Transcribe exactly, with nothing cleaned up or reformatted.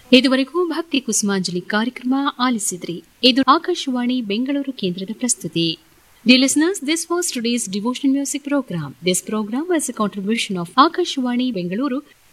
ಇದುವರೆಗೂ ಭಕ್ತಿ ಕುಸುಮಾಂಜಲಿ ಕಾರ್ಯಕ್ರಮ ಆಲಿಸಿದ್ರಿ. ಇದು ಆಕಾಶವಾಣಿ ಬೆಂಗಳೂರು ಕೇಂದ್ರದ ಪ್ರಸ್ತುತಿ. Dear listeners, this was today's devotional music program. This program was a contribution of Akashwani Bengaluru